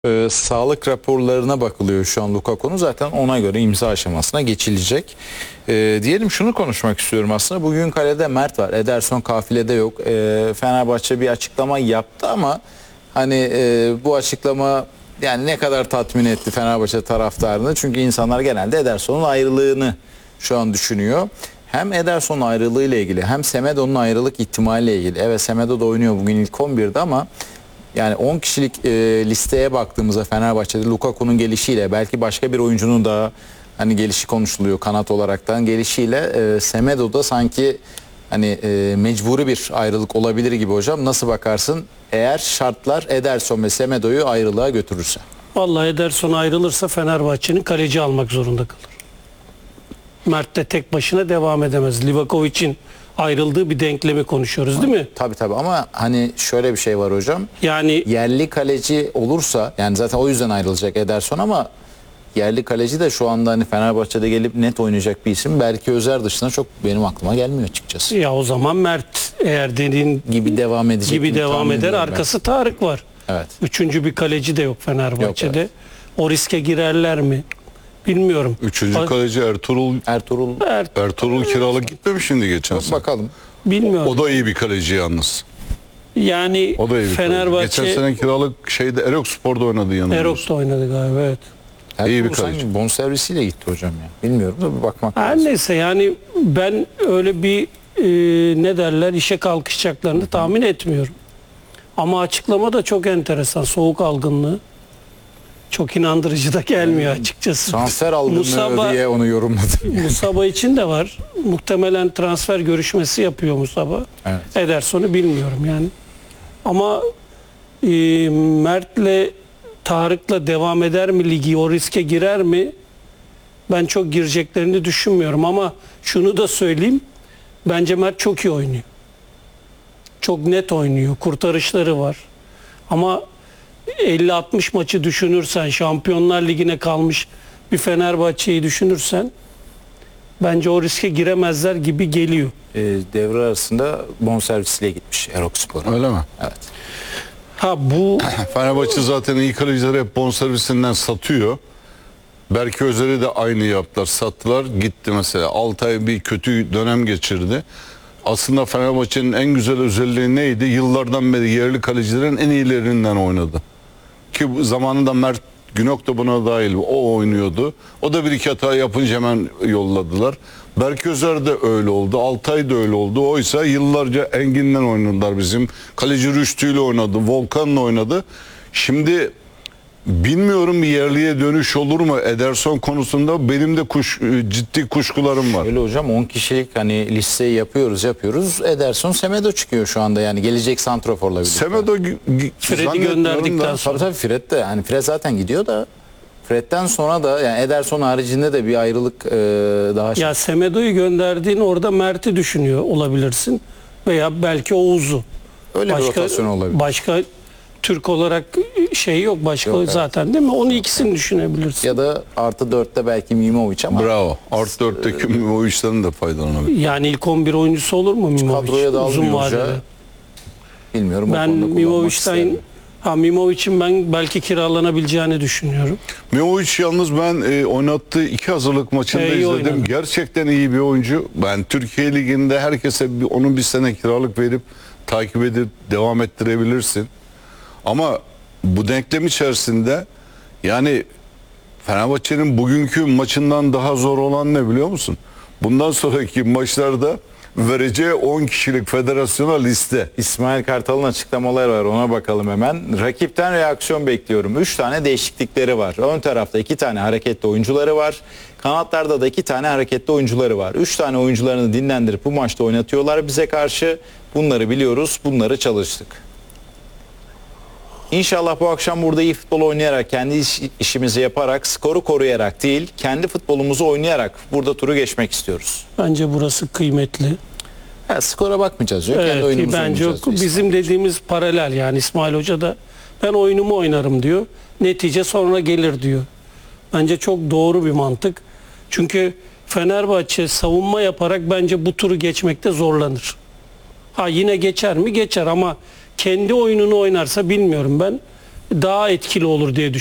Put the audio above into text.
Sağlık raporlarına bakılıyor şu an Lukaku'nun. Zaten ona göre imza aşamasına geçilecek. Diyelim şunu konuşmak istiyorum aslında. Bugün kalede Mert var. Ederson kafilede yok. Fenerbahçe bir açıklama yaptı ama hani bu açıklama yani ne kadar tatmin etti Fenerbahçe taraftarını? Çünkü insanlar genelde Ederson'un ayrılığını şu an düşünüyor. Hem Ederson'un ayrılığı ile ilgili hem Semedo'nun ayrılık ihtimaliyle ilgili. Evet, Semedo da oynuyor bugün ilk 11'de ama yani 10 kişilik listeye baktığımızda Fenerbahçe'de Lukaku'nun gelişiyle belki başka bir oyuncunun da hani gelişi konuşuluyor kanat olaraktan gelişiyle Semedo'da sanki hani mecburi bir ayrılık olabilir gibi hocam. Nasıl bakarsın eğer şartlar Ederson ve Semedo'yu ayrılığa götürürse? Vallahi Ederson ayrılırsa Fenerbahçe'nin kaleci almak zorunda kalır. Mert de tek başına devam edemez. Livakovic'in ayrıldığı bir denklemi konuşuyoruz değil mi? Tabii ama hani şöyle bir şey var hocam. Yani Yerli kaleci olursa yani zaten o yüzden ayrılacak Ederson ama yerli kaleci de şu anda hani Fenerbahçe'de gelip net oynayacak bir isim. Belki Özer dışında çok benim aklıma gelmiyor açıkçası. ya o zaman Mert eğer dediğin Gibi devam edecek. gibi mi devam tahmin eder. ediyorum Arkası Tarık var. Evet. Üçüncü bir kaleci de yok Fenerbahçe'de. Yok, O riske girerler mi? Bilmiyorum. Üçüncü kaleci Ertuğrul kiralık gitmemiş şimdi geçen sene. Bakalım. Bilmiyorum. O da iyi bir kaleci yalnız. Yani O da iyi bir kaleci. Fenerbahçe Geçen sene kiralık Erokspor'da oynadı yanında. Eros'ta oynadı galiba, evet. İyi bir Ertuğrul kaleci. sanki bonservisiyle gitti hocam ya. Bilmiyorum da bir bakmak Her lazım. neyse yani ben öyle bir ne derler işe kalkışacaklarını tahmin etmiyorum. Ama açıklama da çok enteresan. Soğuk algınlığı. Çok inandırıcı da gelmiyor açıkçası. Transfer algınlığı diye onu yorumladım. Musaba için de var. Muhtemelen transfer görüşmesi yapıyor Musaba. Evet. Ederson'u bilmiyorum yani. Ama Mert'le Tarık'la devam eder mi ligi? O riske girer mi? Ben çok gireceklerini düşünmüyorum ama şunu da söyleyeyim. Bence Mert çok iyi oynuyor. Çok net oynuyor. Kurtarışları var. Ama 50-60 maçı düşünürsen, Şampiyonlar Ligi'ne kalmış bir Fenerbahçe'yi düşünürsen bence o riske giremezler gibi geliyor. Devre arasında bonservisiyle gitmiş Erokspor'a. Öyle mi? Evet. Ha bu Fenerbahçe zaten iyi kalecileri hep bonservisinden satıyor. Berke Özer'i de aynı yaptılar. Sattılar gitti mesela. Altay bir kötü dönem geçirdi. Aslında Fenerbahçe'nin en güzel özelliği neydi? Yıllardan beri yerli kalecilerin en iyilerinden oynadı. Ki bu zamanında Mert Günok da buna dahil. O oynuyordu. O da bir iki hata yapınca hemen yolladılar. Berke Özer de öyle oldu. Altay da öyle oldu. Oysa yıllarca Engin'den oynadılar bizim. Kaleci Rüştü ile oynadı. Volkan'la oynadı. Şimdi bilmiyorum bir yerliye dönüş olur mu? Ederson konusunda benim de ciddi kuşkularım var. Öyle hocam 10 kişilik hani listeyi yapıyoruz. Ederson Semedo çıkıyor şu anda yani gelecek santraforla birlikte. Semedo Fred'i gönderdikten sonra. Tabii Fred de yani Fred zaten gidiyor da Fred'den sonra da yani Ederson haricinde de bir ayrılık daha ya Semedo'yu gönderdiğin orada Mert'i düşünüyor olabilirsin veya belki Oğuz'u. öyle bir rotasyon olabilir. Başka Türk olarak şey yok başka Yok, evet. zaten değil mi? Onu ikisini düşünebilirsin. Ya da artı 4'te belki Mimovic ama Bravo. Artı 4'teki o işlerin de faydalanabilir. Yani ilk 11 oyuncusu olur mu Mimovic? kadroya da Uzun almıyor vadede. hoca. Bilmiyorum o Ben konuda kullanmak Mimovic'ten isterim. Mimovic'in ben belki kiralanabileceğini düşünüyorum. Miovic yalnız ben oynattığı iki hazırlık maçında İyi izledim. oynadı. Gerçekten iyi bir oyuncu. Ben Türkiye Ligi'nde herkese onu bir sene kiralık verip takip edip devam ettirebilirsin. Ama bu denklem içerisinde yani Fenerbahçe'nin bugünkü maçından daha zor olan ne biliyor musun? Bundan sonraki maçlarda vereceği 10 kişilik federasyona liste. İsmail Kartal'ın açıklamaları var, ona bakalım hemen. Rakipten reaksiyon bekliyorum. 3 tane değişiklikleri var. Ön tarafta 2 tane hareketli oyuncuları var. Kanatlarda da 2 tane hareketli oyuncuları var. 3 tane oyuncularını dinlendirip bu maçta oynatıyorlar bize karşı. Bunları biliyoruz, bunları çalıştık. İnşallah bu akşam burada iyi futbol oynayarak, kendi işimizi yaparak, skoru koruyarak değil, kendi futbolumuzu oynayarak burada turu geçmek istiyoruz. Bence burası kıymetli. Skora bakmayacağız diyor. Kendi Evet, oyunumuzu bence oynayacağız diyor. bizim dediğimiz paralel yani İsmail Hoca da ben oyunumu oynarım diyor. Netice sonra gelir diyor. Bence çok doğru bir mantık. Çünkü Fenerbahçe savunma yaparak bence bu turu geçmekte zorlanır. Ha yine geçer mi? Geçer ama kendi oyununu oynarsa bilmiyorum ben. daha etkili olur diye düşünüyorum.